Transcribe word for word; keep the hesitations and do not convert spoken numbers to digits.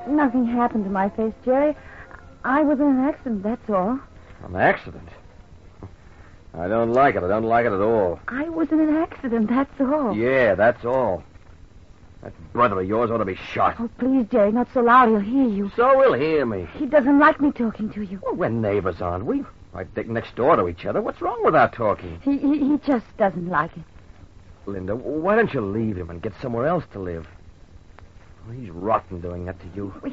Nothing happened to my face, Jerry. I was in an accident, that's all. An accident? I don't like it. I don't like it at all. I was in an accident, that's all. Yeah, that's all. That brother of yours ought to be shot. Oh, please, Jerry, not so loud. He'll hear you. So he'll hear me. He doesn't like me talking to you. Well, we're neighbors, aren't we? I think next door to each other. What's wrong with our talking? He, he, he just doesn't like it. Linda, why don't you leave him and get somewhere else to live? Well, he's rotten doing that to you.